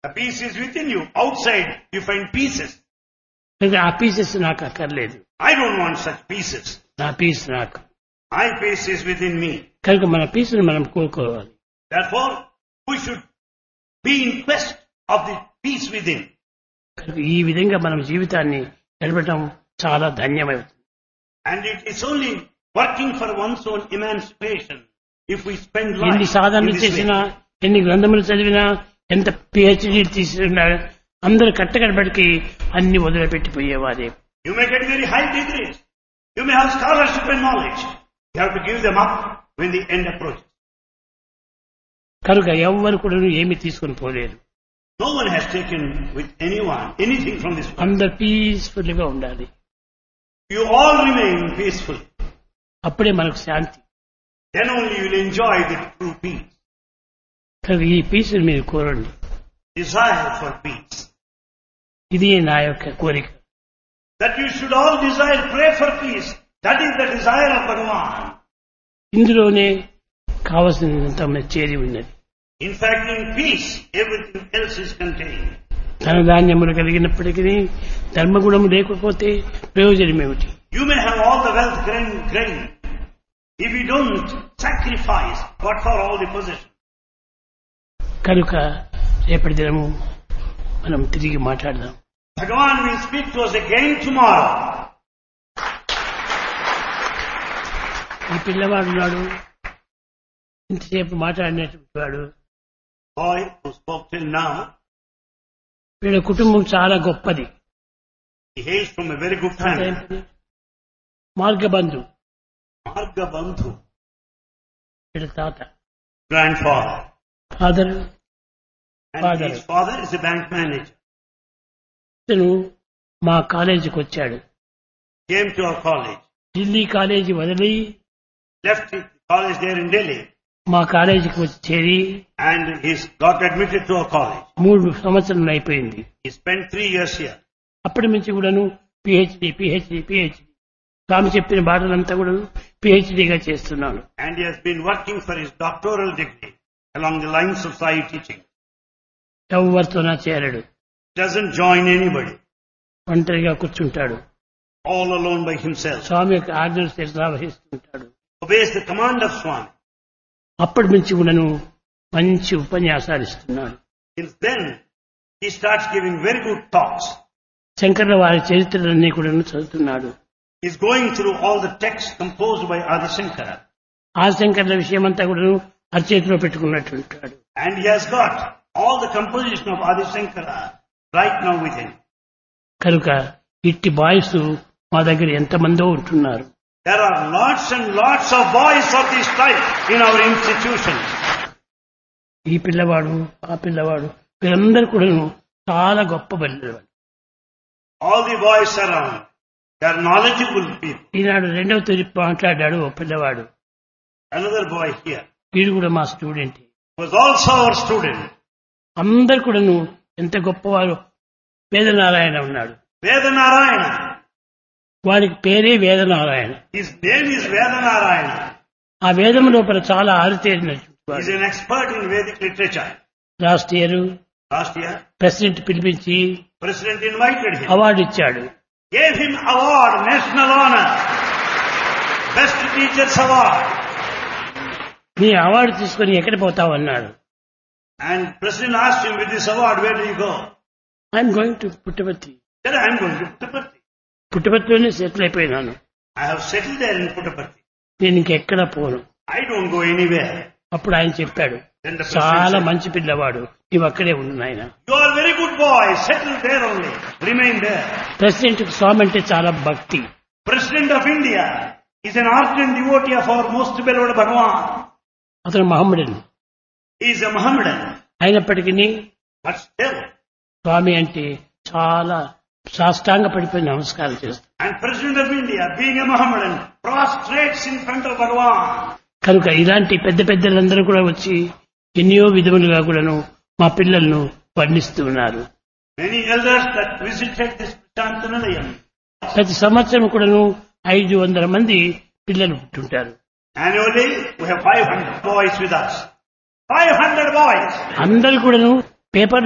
The peace is within you. Outside, you find pieces. ఆ pieces నాకు అక్కర్లేదు. I don't want such pieces. నా piece నాకు. My peace is within me. కనుక మన పీస్ని మనం కోరుకోవాలి. Therefore, we should be in quest of the peace within. కనుక ఈ విధంగా మనం జీవితాన్ని గడపడం చాలా ధన్యమవుతుంది. And it's only working for one's own emancipation if we spend ఎన్ని life సాధనలు in this చేసినా, way. ఎన్ని గ్రంథములు చదివినా, ఎంత పిహెచ్డీ తీసుకున్నా అందరు కట్టకడబడికి అన్ని వదిలిపెట్టిపోయేవారే. You may get very high degrees. You may have scholarship and knowledge. You have to give them up when the end approaches. కనుక ఎవ్వరు కూడా ఏమి తీసుకుని పోలేరు. No one has taken with anyone anything from this world. అందరు peaceful గా ఉండాలి. You all remain peaceful. అప్పుడే మనకు శాంతి. Then only you will enjoy the true peace. కనుక ఈ పీస్ మీరు కోరండి. Desire for peace. ఇది నా యొక్క కోరిక. That you should all desire, pray for peace. That is the desire of Bhagavan. ఇందులోనే కావలసినంత చేరి ఉన్నది. In fact, in peace, everything else is contained. ధనధాన్యములు కలిగినప్పటికీ ధర్మగుణము లేకపోతే ప్రయోజనం ఏమిటి? You may have all the wealth grain. If you don't sacrifice, what for all the possession? కనుక రేపటి దినము మనం తిరిగి మాట్లాడదాం. Bhagavan will speak to us again tomorrow. ఈ పిల్లవాడు నాడు ఇంతసేపు మాట్లాడినటువంటి వాడు, Boy who spoke till now, వీళ్ళ కుటుంబం చాలా గొప్పది. he hails from a very good family. Margabandhu Marga Bandhu, వీళ్ళ తాత, grandfather. Father. And his father is a bank manager. ఇతను మా కాలేజీకి వచ్చాడు. Came to our college. Delhi college వదిలి Left his college there in Delhi. మా కాలేజీకి వచ్చి చేరి And he's got admitted to our college. 3 సంవత్సరాలు అయిపోయింది. He spent 3 years here. అప్పటి నుంచి కూడాను పిహెచ్డి స్వామి చెప్పిన బాటలంతా కూడా పిహెచ్డిగా చేస్తున్నాడు. And he has been working for his doctoral degree along the lines of Sai teaching. ఎవరితోనా చేరడు. Doesn't join anybody. ఒంటరిగా కూర్చుంటాడు. All alone by himself. స్వామి యొక్క ఆజ్ఞలు నిర్వహిస్తుంటాడు. Obeys the command of Swami. అప్పటి నుంచి కూడాను మంచి ఉపన్యాసాలు ఇస్తున్నాడు. Since then, he starts giving very good talks. శంకర్ల వారి చరిత్రలన్నీ కూడా చదువుతున్నాడు. He's going through all the texts composed by Adi Shankara. ఆదిశంకర్ల విషయమంతా కూడా అరచేతిలో పెట్టుకున్నట్టుంటాడు. And he has got all the composition of Adi Shankara right now with him. కనుక ఇట్టి boys మా దగ్గర ఎంతమందో ఉంటున్నారు. There are lots and lots of boys of this type in our institution. ఈ పిల్లవాడు, ఆ పిల్లవాడు, వీరందరూ కూడా చాలా గొప్ప పిల్లవాడు. All the boys around, they are knowledgeable people. ఈనాడు 2వ తరగతి మాట్లాడాడు ఓ పిల్లవాడు. Another boy here వీడు కూడా మా student. was also our student. అందరు కూడాను ఎంత గొప్పవారు. వేదనారాయణ ఉన్నాడు. Vedanarayana. వాడికి పేరే Vedanarayana. His name is Vedanarayana. ఆ వేదం లోపల చాలా ఆరితేరినటువంటి He is వాడు. an expert in Vedic literature. Last year Last year, president పిలిపించి President invited him. అవార్డు ఇచ్చాడు. Gave him award, national honor. Best Teachers Award. నీ అవార్డు తీసుకొని ఎక్కడ పోతావు అన్నాడు. And President asked him, with this award, where do you go? I'm going to Puttaparthi. He said, I am going to Puttaparthi. పుట్టపర్తిలోనే settle అయిపోయినాను. I have settled there in Puttaparthi. నేను ఇంకెక్కడ పోను. I don't go anywhere. అప్పుడు ఆయన చెప్పాడు, Then the President చాలా said, మంచి పిల్లవాడు, నీవు అక్కడే ఉండు నాయన. you are a very good boy. Settle there only. Remain there. President స్వామి అంటే చాలా భక్తి. President of India is an ardent devotee of our most beloved Bhagavan. అతను మహమ్మడన్. He is a Mohammedan. అయినప్పటికీ But still, స్వామి అంటే చాలా సాష్టాంగ పడిపోయి నమస్కారం చేస్తాడు. and President of India, being a Mohammedan, prostrates in front of Bhagavan. కనుక ఇలాంటి పెద్ద పెద్దలందరూ కూడా వచ్చి ఎన్నో విధములుగా కూడాను మా పిల్లలను వర్ణిస్తూ ఉన్నారు. Many elders that visited this Prashantanalayam. ప్రతి సంవత్సరం కూడాను 500 మంది పిల్లలు పుట్టుంటారు. Annually, we have 500 boys with us. 500 boys. అందరూ కూడాను పేపర్